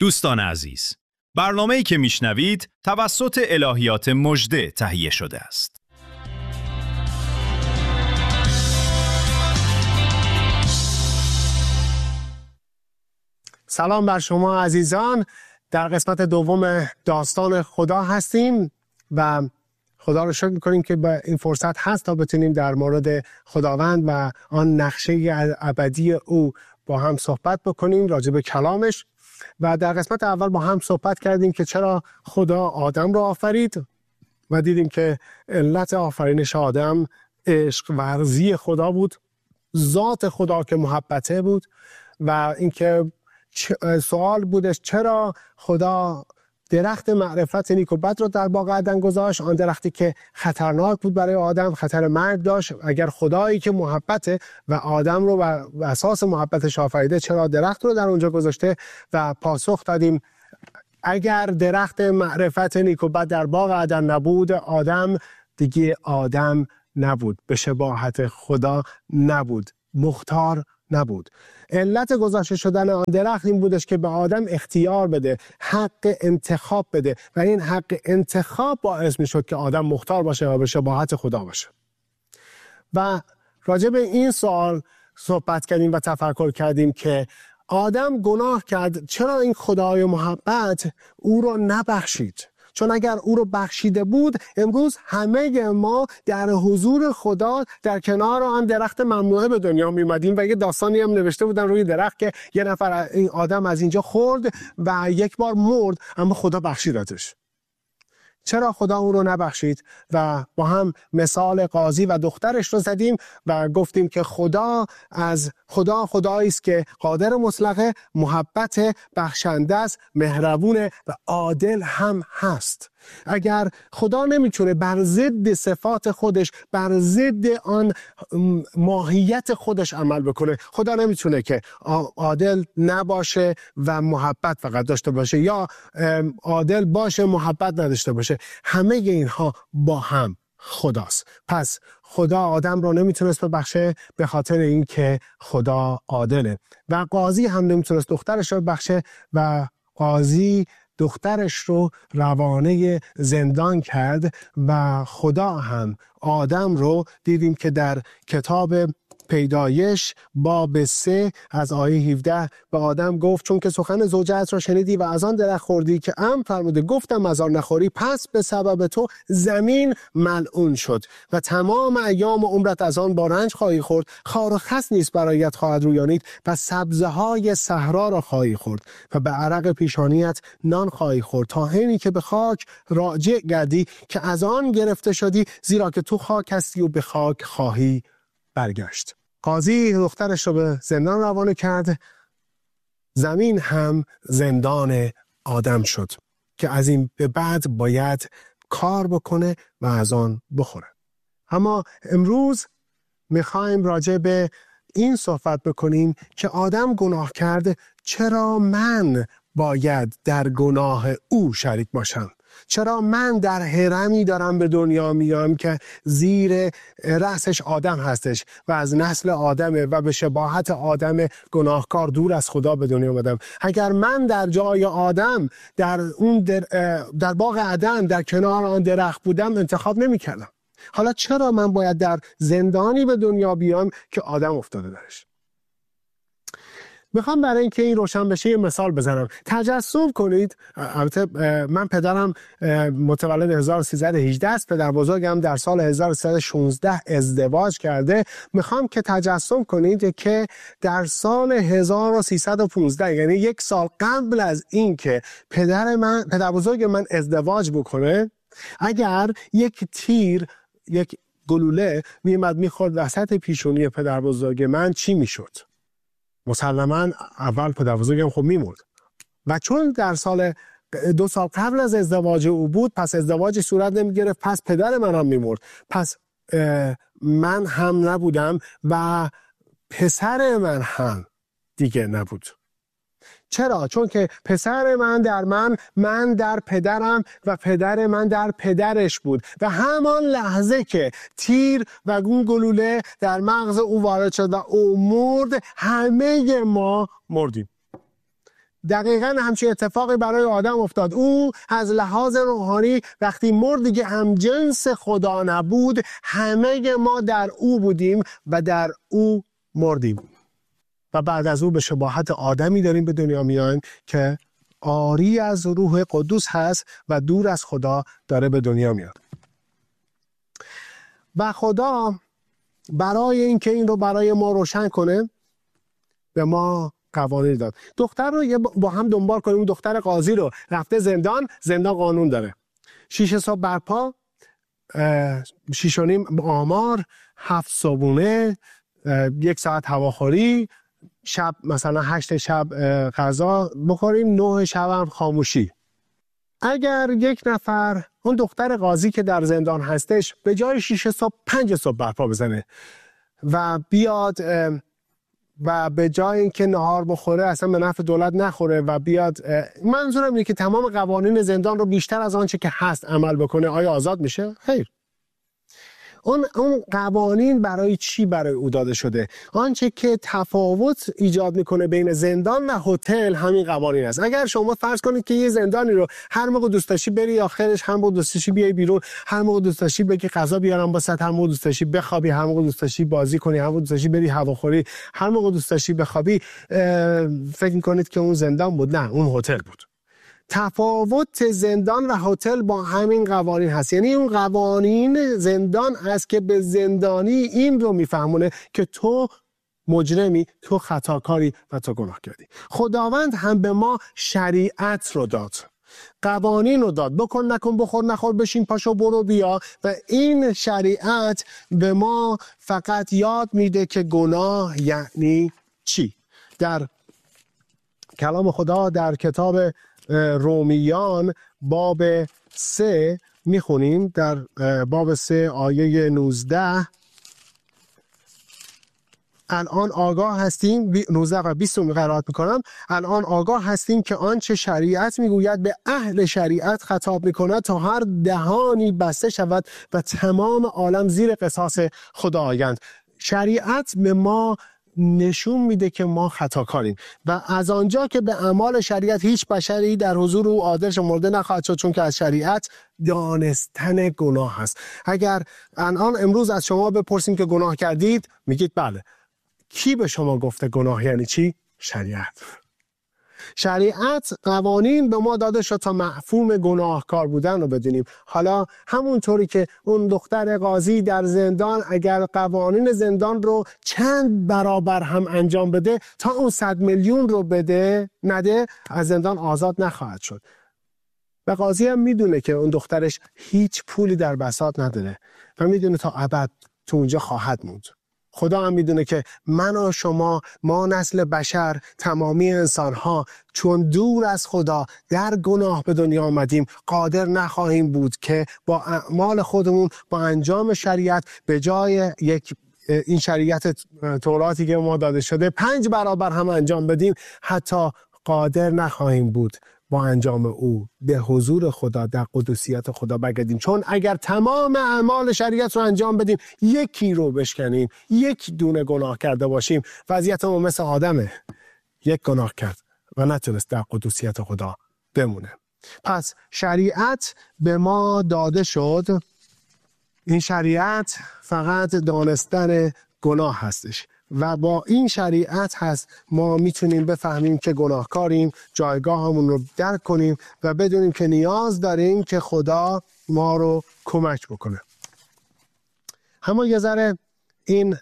دوستان عزیز، برنامه‌ای که میشنوید توسط الهیات مژده تهیه شده است. سلام بر شما عزیزان. در قسمت دوم داستان خدا هستیم و خدا رو شکر می‌کنیم که با این فرصت هست تا بتونیم در مورد خداوند و آن نقشه ابدی او با هم صحبت بکنیم راجع به کلامش. و در قسمت اول با هم صحبت کردیم که چرا خدا آدم رو آفرید و دیدیم که علت آفرینش آدم عشق ورزی خدا بود، ذات خدا که محبته بود و اینکه سوال بودش چرا خدا درخت معرفت نیک و بد رو در باغ عدن گذاشت، آن درختی که خطرناک بود برای آدم، خطر مرگ داشت. اگر خدایی که محبته و آدم رو بر اساس محبتش آفریده چرا درخت رو در اونجا گذاشته؟ و پاسخ دادیم اگر درخت معرفت نیک و بد در باغ عدن نبود، آدم دیگه آدم نبود، به شباهت خدا نبود، مختار نبود. علت گذاشته شدن آن درخت این بودش که به آدم اختیار بده، حق انتخاب بده و این حق انتخاب باعث می شد که آدم مختار باشه و به شباهت خدا باشه. و راجع به این سوال صحبت کردیم و تفکر کردیم که آدم گناه کرد، چرا این خدای محبت او رو نبخشید؟ چون اگر او رو بخشیده بود امروز همه ما در حضور خدا در کنار آن درخت ممنوعه به دنیا می اومدیم و یه داستانی هم نوشته بودن روی درخت که یه نفر این آدم از اینجا خورد و یک بار مرد اما خدا بخشیدتش. چرا خدا او رو نبخشید؟ و با هم مثال قاضی و دخترش رو زدیم و گفتیم که خدایی است که قادر مطلقه، محبت، بخشنده است، مهربونه و عادل هم هست. اگر خدا نمیتونه بر ضد صفات خودش، بر ضد آن ماهیت خودش عمل بکنه، خدا نمیتونه که عادل نباشه و محبت فقط داشته باشه یا عادل باشه محبت نداشته باشه. همه اینها با هم خداست. پس خدا آدم رو نمیتونست ببخشه به خاطر اینکه خدا عادله و قاضی هم نمیتونست دخترش رو ببخشه و قاضی دخترش رو روانه زندان کرد و خدا هم آدم رو دیدیم که در کتاب پیدایش باب 3 از آیه 17 به آدم گفت چون که سخن زوجت را شنیدی و از آن درخت خوردی که امر فرموده گفتم از آن نخوری، پس به سبب تو زمین ملعون شد و تمام ایام عمرت از آن با رنج خواهی خورد، خار و خس نیز برایت خواهد رویانید و سبزه های صحرا را خواهی خورد و به عرق پیشانیت نان خواهی خورد تا حینی که به خاک راجع گردی که از آن گرفته شدی، زیرا که تو خاک هستی و به خاک خواهی برگشت. قاضی دخترش رو به زندان روانه کرد، زمین هم زندان آدم شد که از این به بعد باید کار بکنه و از آن بخوره. اما امروز میخوایم راجع به این صحبت بکنیم که آدم گناه کرد، چرا من باید در گناه او شریک باشم؟ چرا من در هرمی دارم به دنیا میام که زیر رأسش آدم هستش و از نسل آدمه و به شباهت آدم گناهکار دور از خدا به دنیا اومدم؟ اگر من در جای آدم در باغ عدن در کنار آن درخت بودم انتخاب نمی‌کردم. حالا چرا من باید در زندانی به دنیا بیام که آدم افتاده درش؟ میخوام برای اینکه این روشن بشه یه مثال بزنم. تجسم کنید، البته من پدرم متولد 1318 است، پدر بزرگم در سال 1316 ازدواج کرده. میخوام که تجسم کنید که در سال 1315 یعنی یک سال قبل از این که پدر بزرگ من ازدواج بکنه، اگر یک تیر، یک گلوله میومد میخورد وسط پیشونی پدر بزرگ من، چی میشد؟ مسلماً اول پدر بزرگم خب میمرد و چون در 2 سال قبل از ازدواج او بود، پس ازدواجی صورت نمیگرفت، پس پدر من هم میمرد، پس من هم نبودم و پسر من هم دیگه نبود. چرا؟ چون که پسر من در من در پدرم و پدر من در پدرش بود و همان لحظه که تیر و اون گلوله در مغز او وارد شد و او مرد، همه ما مردیم. دقیقاً همچین اتفاقی برای آدم افتاد. او از لحاظ روحانی وقتی مرد دیگه همجنس خدا نبود. همه ما در او بودیم و در او مردیم و بعد از او به شباهت آدمی داریم به دنیا میایم که عاری از روح قدوس هست و دور از خدا داره به دنیا میاد. و خدا برای اینکه این رو برای ما روشن کنه به ما قوانین داد. دختر رو با هم دنبال کنیم. دختر قاضی رو رفته زندان قانون داره. 6 صبح برپا، 6 و نیم آمار، 7 صبحونه، 1 ساعت هواخوری، شب مثلا 8 شب غذا بخوریم، 9 شب هم خاموشی. اگر یک نفر اون دختر قاضی که در زندان هستش به جای 6 صبح 5 صبح برپا بزنه و بیاد و به جای اینکه نهار بخوره اصلا به نفع دولت نخوره و بیاد، منظورم اینه که تمام قوانین زندان رو بیشتر از آنچه که هست عمل بکنه، آیا آزاد میشه؟ خیر. اون قوانین برای چی برای او داده شده؟ آنچه که تفاوت ایجاد میکنه بین زندان و هتل همین قوانین است. اگر شما فرض کنید که یه زندانی رو هر موقع دوست داشتی بری آخرش، هر موقع دوست داشتی بیای بیرون، هر موقع دوست داشتی بگی غذا بیارم واسه، هر موقع دوست داشتی بخوابی، هر موقع دوست داشتی بازی کنی، هر موقع دوست داشتی بری هواخوری، هر موقع دوست داشتی بخوابی، فکر میکنید که اون زندان بود؟ نه، اون هتل بود. تفاوت زندان و هتل با همین قوانین هست. یعنی اون قوانین زندان است که به زندانی این رو میفهمونه که تو مجرمی، تو خطاکاری و تو گناه کردی. خداوند هم به ما شریعت رو داد، قوانین رو داد، بکن نکن، بخور نخور، بشین پاشو برو بیا. و این شریعت به ما فقط یاد میده که گناه یعنی چی. در کلام خدا در کتاب رومیان باب 3 میخونیم، در باب 3 آیه 19 الان آگاه هستیم، 19 و 20 رو قرائت میکنم. الان آگاه هستیم که آنچه شریعت میگوید به اهل شریعت خطاب میکند تا هر دهانی بسته شود و تمام عالم زیر قصاص خدا آیند. شریعت به ما نشون میده که ما خطاکاریم و از آنجا که به اعمال شریعت هیچ بشری در حضور او عادل شمرده نخواهد شد، چون که از شریعت دانستن گناه هست. اگر امروز از شما بپرسیم که گناه کردید، میگید بله. کی به شما گفته گناه یعنی چی؟ شریعت. شریعت قوانین به ما داده شد تا مفهوم گناهکار بودن رو بدونیم. حالا همونطوری که اون دختر قاضی در زندان اگر قوانین زندان رو چند برابر هم انجام بده تا اون 100 میلیون رو نده، از زندان آزاد نخواهد شد. و قاضی هم میدونه که اون دخترش هیچ پولی در بساط نداره و میدونه تا ابد تو اونجا خواهد موند. خدا هم میدونه که من و شما، ما نسل بشر، تمامی انسانها چون دور از خدا در گناه به دنیا آمدیم، قادر نخواهیم بود که با اعمال خودمون، با انجام شریعت، به جای این شریعت توراتی که ما داده شده 5 برابر هم انجام بدیم، حتی قادر نخواهیم بود با انجام او به حضور خدا در قدوسیت خدا بگردیم. چون اگر تمام اعمال شریعت رو انجام بدیم، یکی رو بشکنیم، یک دونه گناه کرده باشیم، وضعیتمون مثل آدمه، یک گناه کرد و نتونست در قدوسیت خدا بمونه. پس شریعت به ما داده شد. این شریعت فقط دانستن گناه هستش و با این شریعت هست ما میتونیم بفهمیم که گناهکاریم، جایگاهمون رو درک کنیم و بدونیم که نیاز داریم که خدا ما رو کمک بکنه. اما یه ذره این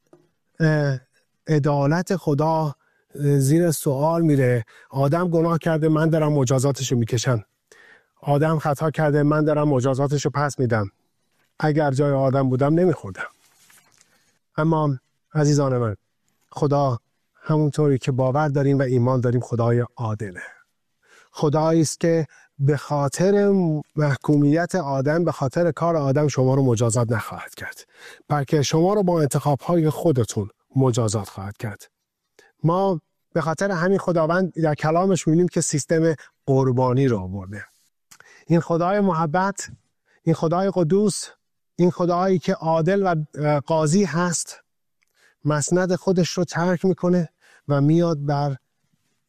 عدالت خدا زیر سوال میره. آدم گناه کرده، من دارم مجازاتشو میکشم. آدم خطا کرده، من دارم مجازاتشو پس میدم. اگر جای آدم بودم نمیخوردم. اما عزیزان من، خدا همونطوری که باور داریم و ایمان داریم خدای عادله. خدایی است که به خاطر محکومیت آدم، به خاطر کار آدم شما رو مجازات نخواهد کرد، بلکه شما رو با انتخاب‌های خودتون مجازات خواهد کرد. ما به خاطر همین خداوند در کلامش می‌بینیم که سیستم قربانی رو آورده. این خدای محبت، این خدای قدوس، این خدایی که عادل و قاضی هست، مسند خودش رو ترک میکنه و میاد بر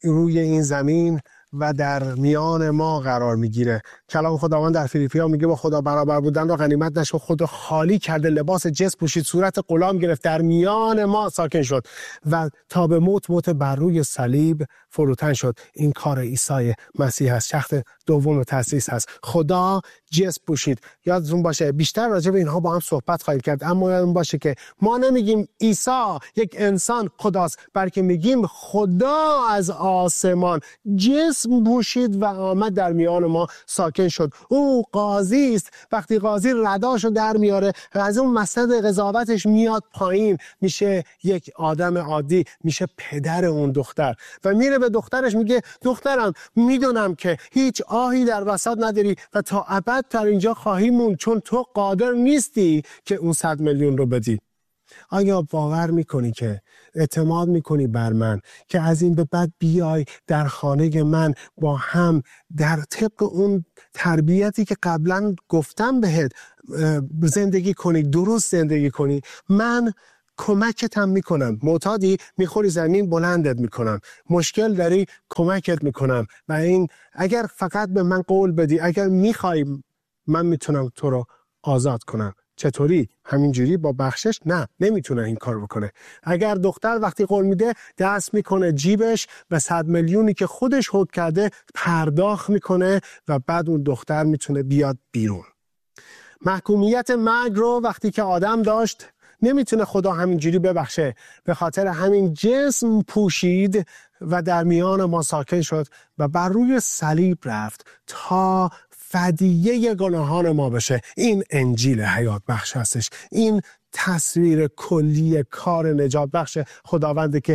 روی این زمین و در میان ما قرار میگیره. کلام خداوند در فیلیپی‌ها میگه با خدا برابر بودن را غنیمت نشو، خود را خالی کرده، لباس جسم پوشید، صورت غلام گرفت، در میان ما ساکن شد و تا به موت بر روی صلیب فروتن شد. این کار عیسی مسیح است. شخص دوم تأسیس هست. خدا جسم پوشید. یادتون باشه بیشتر راجع به اینها با هم صحبت خواهیم کرد، اما یادتون باشه که ما نمیگیم عیسی یک انسان خداست، بلکه میگیم خدا از آسمان جسم پوشید و آمد در میان ما ساکن شد. او قاضی است. وقتی قاضی رداشو در میاره و از اون مسند قضاوتش میاد پایین، میشه یک آدم عادی، میشه پدر اون دختر و میره به دخترش میگه دخترم میدونم که هیچ آهی در وسط نداری و تا ابد در اینجا خواهی موند، چون تو قادر نیستی که اون 100 میلیون رو بدی. آیا باور میکنی که اعتماد میکنی بر من که از این به بعد بیای در خانه من با هم در طبق اون تربیتی که قبلا گفتم بهت زندگی کنی، درست زندگی کنی؟ من کمکت هم میکنم. معتادی میخوری زمین بلندت میکنم، مشکل داری کمکت میکنم و این اگر فقط به من قول بدی، اگر میخوای من میتونم تو رو آزاد کنم. چطوری؟ همینجوری با بخشش؟ نه، نمیتونه این کار بکنه. اگر دختر وقتی قول میده دست میکنه جیبش و 100 میلیونی که خودش حکم کرده پرداخت میکنه و بعد اون دختر میتونه بیاد بیرون. محکومیت مرگ رو وقتی که آدم داشت نمیتونه خدا همینجوری ببخشه، به خاطر همین جسم پوشید و در میان ما ساکن شد و بر روی صلیب رفت تا فدیه گناهان ما بشه. این انجیل حیات بخش هستش. این تصویر کلی کار نجات بخش خداونده که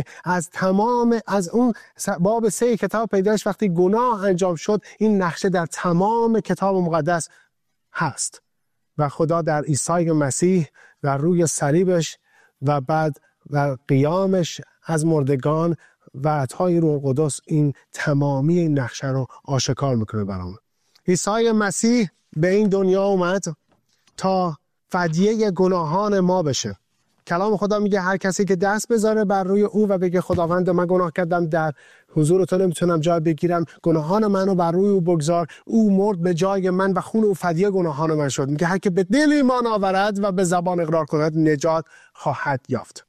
از اون باب 3 کتاب پیدایش وقتی گناه انجام شد، این نقشه در تمام کتاب مقدس هست و خدا در عیسی مسیح و روی صلیبش و بعد و قیامش از مردگان و عطای روح القدس این تمامی این نقشه رو آشکار میکنه برامون. عیسی مسیح به این دنیا اومد تا فدیه گناهان ما بشه. کلام خدا میگه هر کسی که دست بذاره بر روی او و بگه خداوند من گناه کردم، در حضور تو نمیتونم جای بگیرم، گناهان منو بر روی او بگذار، او مرد به جای من و خون او فدیه گناهان من شد. میگه هر که به دل ایمان آورد و به زبان اقرار کند نجات خواهد یافت.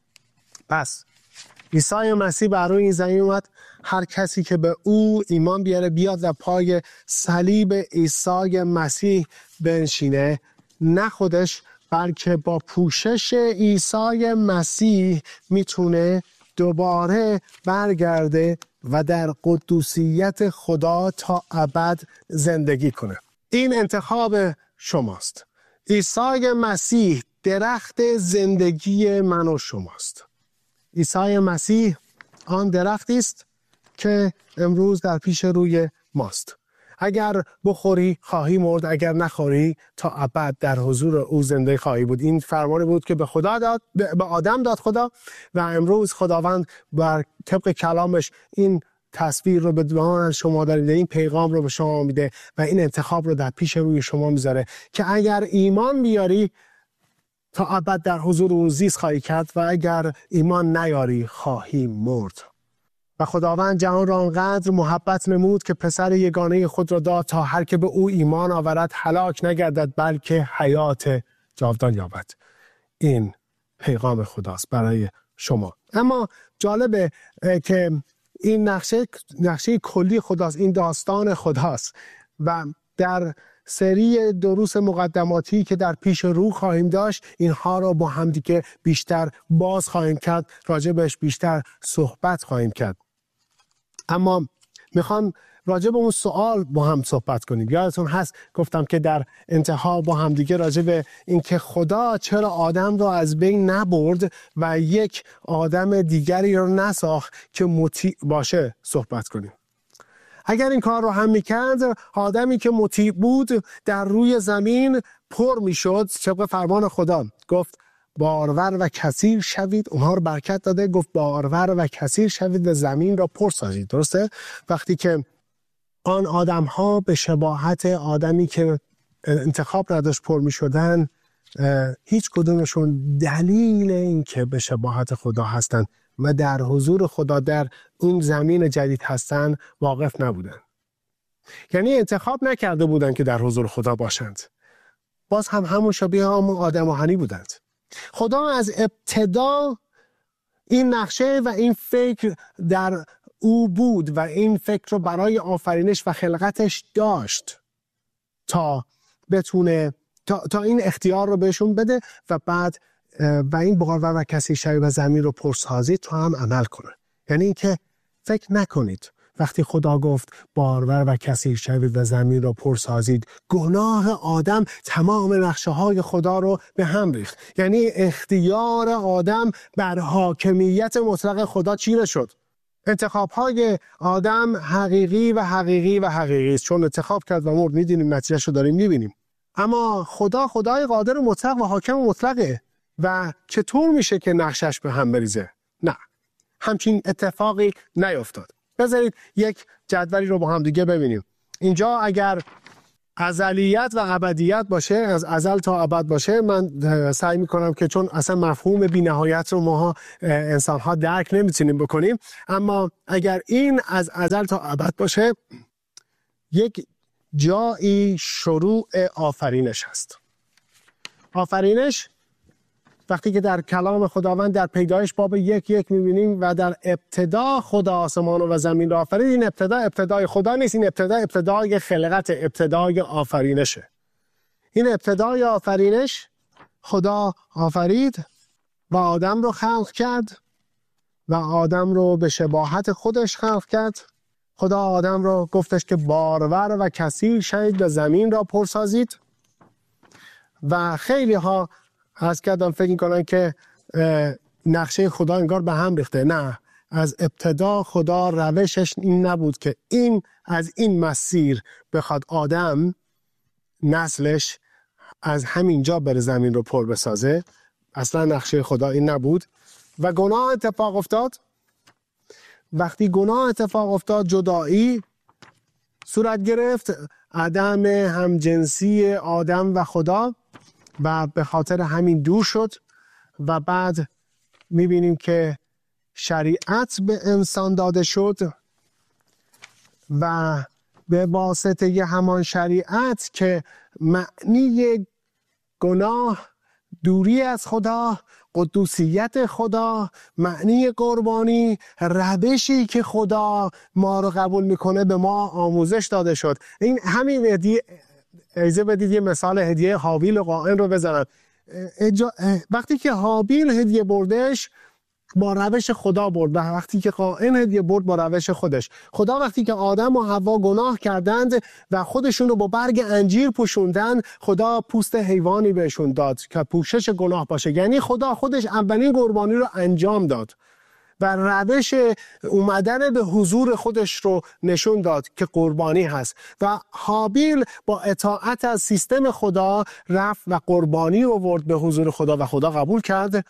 پس عیسی مسیح بر روی این زمین اومد. هر کسی که به او ایمان بیاره بیاد و پای صلیب عیسی مسیح بنشینه، نه خودش بلکه با پوشش عیسی مسیح میتونه دوباره برگرده و در قدوسیت خدا تا ابد زندگی کنه. این انتخاب شماست. عیسی مسیح درخت زندگی من و شماست. عیسی مسیح آن درختی است که امروز در پیش روی ماست. اگر بخوری خواهی مرد، اگر نخوری تا ابد در حضور او زنده خواهی بود. این فرمانی بود که به خدا داد، به آدم داد خدا و امروز خداوند بر طبق کلامش این تصویر رو به دهان شما داده، این پیغام رو به شما میده و این انتخاب رو در پیش روی شما میذاره که اگر ایمان بیاری تا ابد در حضور او زیست خواهی کرد و اگر ایمان نیاری خواهی مرد. و خداوند جهان را آنقدر محبت نمود که پسر یگانه خود را داد تا هر که به او ایمان آورد هلاک نگردد بلکه حیات جاودان یابد. این پیغام خداست برای شما. اما جالبه که این نقشه کلی خداست، این داستان خداست و در سری دروس مقدماتی که در پیش رو خواهیم داشت اینها را با هم دیگه بیشتر باز خواهیم کرد، راجبش بیشتر صحبت خواهیم کرد. اما میخوام راجب اون سوال با هم صحبت کنیم. یادتون هست گفتم که در انتها با هم دیگه راجب این که خدا چرا آدم را از بین نبرد و یک آدم دیگری رو نساخت که مطیع باشه صحبت کنیم. اگر این کار رو هم میکرد، آدمی که مطیع بود در روی زمین پر میشد. طبق فرمان خدا گفت بارور و کثیر شوید، اونها رو برکت داده، گفت بارور و کثیر شوید و زمین را پر سازید. درسته؟ وقتی که آن آدم ها به شباهت آدمی که انتخاب نداشت پر می شدن، هیچ کدومشون دلیل این که به شباهت خدا هستن و در حضور خدا در اون زمین جدید هستن واقف نبودن. یعنی انتخاب نکرده بودن که در حضور خدا باشند. باز هم همون شبیه همون آدم آهنی بودند. خدا از ابتدا این نقشه و این فکر در او بود و این فکر رو برای آفرینش و خلقتش داشت تا بتونه تا این اختیار رو بهشون بده و بعد و این بارور و کثیر شوید و زمین رو پرسازید تا هم عمل کنه. یعنی اینکه فکر نکنید وقتی خدا گفت بارور و کثیر شوید و زمین رو پرسازید، گناه آدم تمام نقشه های خدا رو به هم ریخت. یعنی اختیار آدم بر حاکمیت مطلق خدا چیره شد. انتخاب های آدم حقیقی و حقیقی و حقیقی است، چون انتخاب کرد و مرد. میدونیم نتیجهش رو داریم میبینیم. اما خدا خدای قادر مطلق و حاکم مطلقه و چطور میشه که نقشش به هم بریزه؟ نه، همچین اتفاقی نیفتاد. بذارید یک جدولی رو با هم دیگه ببینیم. اینجا اگر ازلیت و ابدیت باشه، از ازل تا ابد باشه، من سعی میکنم که چون اصلا مفهوم بی نهایت رو ما انسان ها درک نمیتونیم بکنیم، اما اگر این از ازل تا ابد باشه، یک جایی شروع آفرینش هست. آفرینش وقتی که در کلام خداوند در پیدایش باب 1:1 میبینیم و در ابتدا خدا آسمان و زمین را آفرید، این ابتدای خدا نیست، این ابتدای خلقت، ابتدای آفرینشه. این ابتدای آفرینش خدا آفرید و آدم رو خلق کرد و آدم رو به شباهت خودش خلق کرد. خدا آدم رو گفتش که بارور و کثیر شوید و زمین را پرسازید و خیلی ها از کردم فکر میکنن که نقشه خدا انگار به هم ریخته. نه، از ابتدا خدا روشش این نبود که از این مسیر بخواد آدم نسلش از همینجا بره زمین رو پر بسازه. اصلا نقشه خدا این نبود و گناه اتفاق افتاد. وقتی گناه اتفاق افتاد، جدایی صورت گرفت، عدم همجنسی آدم و خدا، و به خاطر همین دور شد و بعد میبینیم که شریعت به انسان داده شد و به واسطه همان شریعت که معنی گناه دوری از خدا، قدوسیت خدا، معنی قربانی، روشی که خدا ما رو قبول میکنه به ما آموزش داده شد. این همین اجازه بدید یه مثال هدیه هابیل و قائن رو بزنم. وقتی که هابیل هدیه بردش با روش خدا برد و وقتی که قائن هدیه برد با روش خودش. خدا وقتی که آدم و حوا گناه کردند و خودشون رو با برگ انجیر پوشوندن، خدا پوست حیوانی بهشون داد که پوشش گناه باشه. یعنی خدا خودش اولین قربانی رو انجام داد و روش اومدن به حضور خودش رو نشون داد که قربانی هست و هابیل با اطاعت از سیستم خدا رفت و قربانی آورد به حضور خدا و خدا قبول کرد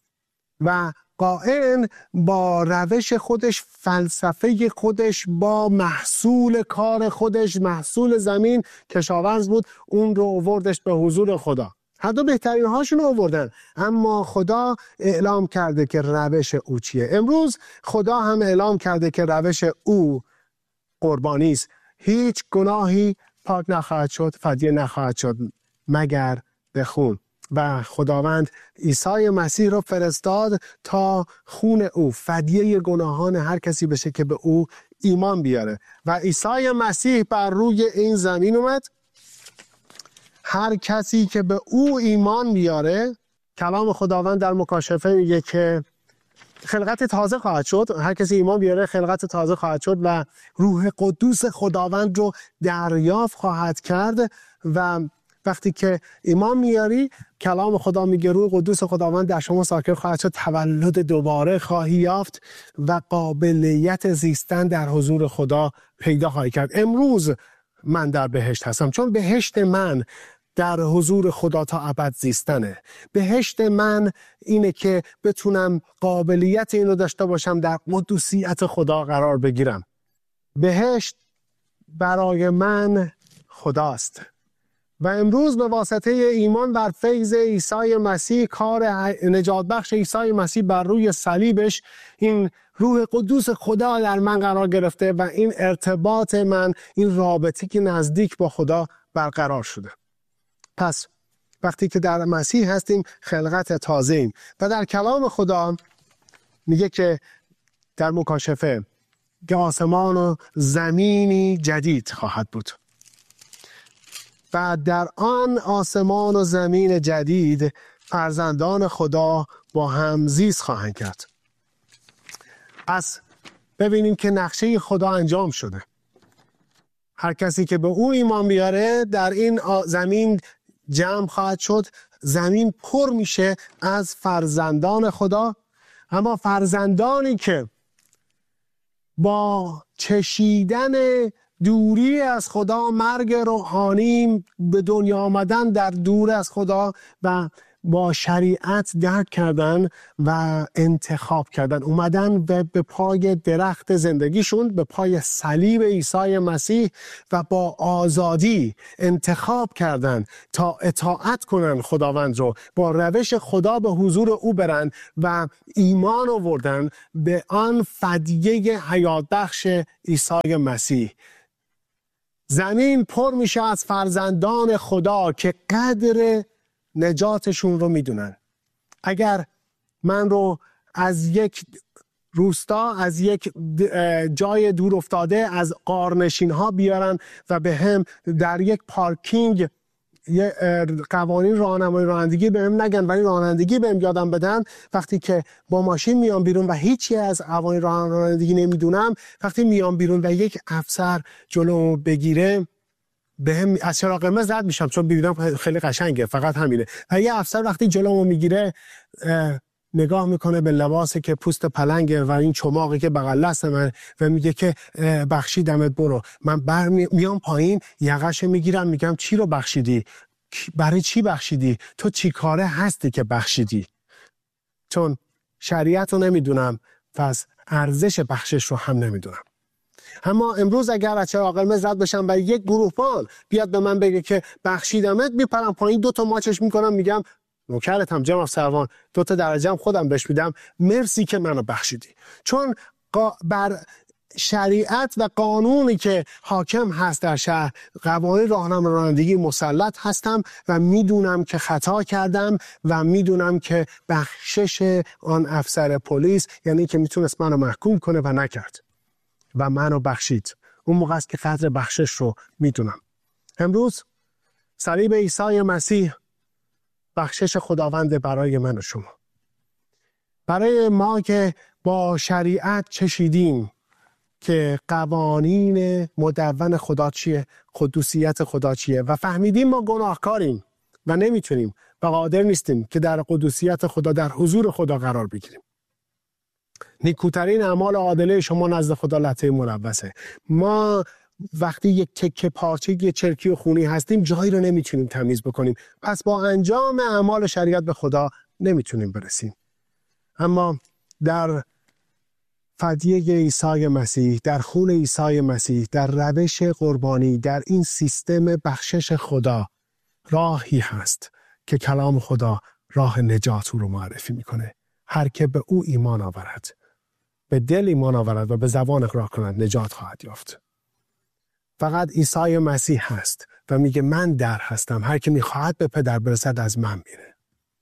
و قائن با روش خودش، فلسفه خودش، با محصول کار خودش، محصول زمین کشاورز بود، اون رو آوردش به حضور خدا. هر دو بهترین هاشون رو آوردن، اما خدا اعلام کرده که روش او چیه. امروز خدا هم اعلام کرده که روش او قربانی است. هیچ گناهی پاک نخواهد شد، فدیه نخواهد شد مگر به خون. و خداوند عیسی مسیح رو فرستاد تا خون او فدیه گناهان هر کسی بشه که به او ایمان بیاره. و عیسی مسیح بر روی این زمین اومد. هر کسی که به او ایمان بیاره، کلام خداوند در مکاشفه میگه که خلقت تازه خواهد شد. هر کسی ایمان بیاره خلقت تازه خواهد شد و روح قدوس خداوند رو دریافت خواهد کرد. و وقتی که ایمان میاری، کلام خدا میگه روح قدوس خداوند در شما ساکن خواهد شد، تولد دوباره خواهی یافت و قابلیت زیستن در حضور خدا پیدا خواهی کرد. امروز من در بهشت هستم، چون بهشت من در حضور خدا تا ابد زیستنه. بهشت من اینه که بتونم قابلیت اینو داشته باشم در قدوسیت خدا قرار بگیرم. بهشت برای من خداست و امروز به واسطه ایمان بر فیض عیسی مسیح، کار نجات بخش عیسی مسیح بر روی صلیبش، این روح قدوس خدا در من قرار گرفته و این ارتباط من، این رابطه که نزدیک با خدا برقرار شده. پس وقتی که در مسیح هستیم خلقت تازه ایم و در کلام خدا میگه که در مکاشفه که آسمان و زمینی جدید خواهد بود و در آن آسمان و زمین جدید فرزندان خدا با هم زیست خواهند کرد. پس ببینیم که نقشه خدا انجام شده. هر کسی که به او ایمان بیاره در این زمین جمع خواهد شد. زمین پر میشه از فرزندان خدا، اما فرزندانی که با چشیدن دوری از خدا، مرگ روحانی، به دنیا آمدن در دور از خدا و با شریعت درک کردن و انتخاب کردن، اومدن و به پای درخت زندگیشون، به پای صلیب عیسی مسیح و با آزادی انتخاب کردن تا اطاعت کنن خداوند رو، با روش خدا به حضور او برن و ایمان آوردن به آن فدیه حیات بخش عیسی مسیح. زمین پر میشه از فرزندان خدا که قدر نجاتشون رو میدونن. اگر من رو از یک روستا، از یک جای دور افتاده، از غارنشین ها بیارن و به هم در یک پارکینگ قوانین راهنمایی رانندگی بهم نگن ولی رانندگی بهم یادم بدن، وقتی که با ماشین میام بیرون و هیچی از قوانین رانندگی نمیدونم، وقتی میام بیرون و یک افسر جلومو بگیره بهم از چراغ قرمز رد میشم چون میبینم خیلی قشنگه، فقط همینه. و یه افسر وقتی جلومو میگیره نگاه میکنه به لباسی که پوست پلنگه و این چماقی که بغل دست من و میگه که بخشیدمت برو. من میام پایین یقه‌شو میگیرم میگم چی رو بخشیدی؟ برای چی بخشیدی؟ تو چی کاره هستی که بخشیدی؟ چون شریعت رو نمیدونم، پس ارزش بخشش رو هم نمیدونم. اما امروز اگر از چراغ قرمز رد بشم و یک گروهبان بیاد به من بگه که بخشیدمت، میپرم پایین، 2 تا ماچش میکنم، میگم نوکرتم جناب سروان، 2 تا درجه‌ام خودم بهش میدم، مرسی که منو بخشیدی. چون بر شریعت و قانونی که حاکم هست در شهر، قوانین راهنمایی رانندگی مسلط هستم و میدونم که خطا کردم و میدونم که بخشش آن افسر پلیس یعنی که میتونست منو محکوم کنه و نکرد و منو بخشید. اون موقع است که قدر بخشش رو میدونم. امروز صلیب عیسی مسیح بخشش خداوند برای من و شما. برای ما که با شریعت چشیدیم که قوانین مدون خدا چیه، قدوسیت خدا چیه و فهمیدیم ما گناهکاریم و نمیتونیم و قادر نیستیم که در قدوسیت خدا، در حضور خدا قرار بگیریم. نیکوترین اعمال عادله شما نزد خدا لطه ملوثه. ما وقتی یک تکه پارچه، یک چرکی و خونی هستیم، جایی رو نمیتونیم تمیز بکنیم، پس با انجام اعمال شریعت به خدا نمیتونیم برسیم. اما در فدیه عیسی مسیح، در خون عیسی مسیح، در روش قربانی، در این سیستم بخشش خدا راهی هست که کلام خدا راه نجات رو معرفی میکنه. هر که به او ایمان آورد، به دل ایمان آورد و به زبان اقرار کند، نجات خواهد یافت. فقط عیسی مسیح هست و میگه من در هستم، هر که میخواهد به پدر برسد از من میره.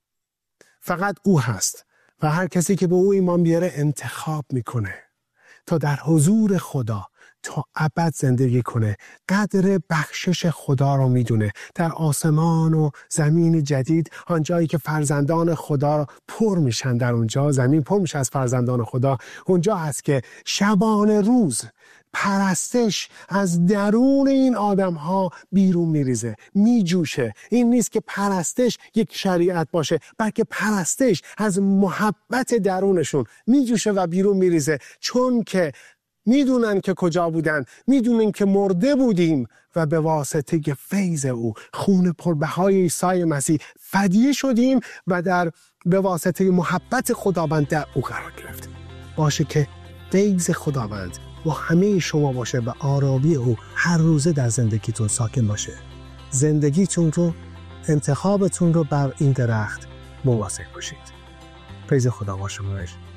فقط او هست و هر کسی که به او ایمان بیاره انتخاب میکنه تا در حضور خدا تا ابد زندگی کنه. قدر بخشش خدا رو میدونه. در آسمان و زمین جدید، آنجایی که فرزندان خدا پر میشن، در اونجا زمین پر میشه از فرزندان خدا، اونجا هست که شبانه روز پرستش از درون این آدم ها بیرون میریزه، میجوشه. این نیست که پرستش یک شریعت باشه، بلکه پرستش از محبت درونشون میجوشه و بیرون میریزه، چون که میدونن که کجا بودن، میدونن که مرده بودیم و به واسطه فیض او، خون پربهای عیسی مسیح فدیه شدیم و به واسطه محبت خداوند در او قرار گرفتیم. باشه که فیض خداوند با همه شما باشه و آرامی او هر روزه در زندگیتون ساکن باشه. زندگیتون رو، انتخابتون رو بر این درخت مواظب باشید. فیض خدا با شما باشد.